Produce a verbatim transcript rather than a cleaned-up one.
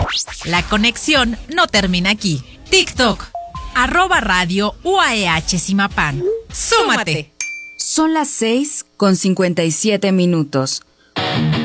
La conexión no termina aquí. TikTok, arroba radio U A E H Zimapán. ¡Súmate! Son las seis con cincuenta y siete minutos.